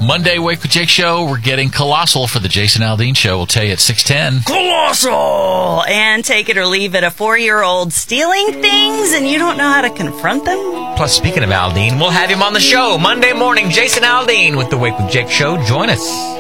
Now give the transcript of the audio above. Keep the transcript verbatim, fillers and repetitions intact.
Monday Wake with Jake show. We're getting colossal for the Jason Aldean show. We'll tell you at six ten. Colossal! And take it or leave it, a four-year-old stealing things and you don't know how to confront them? Plus, speaking of Aldean, we'll have him on the show Monday morning. Jason Aldean with the Wake with Jake show. Join us.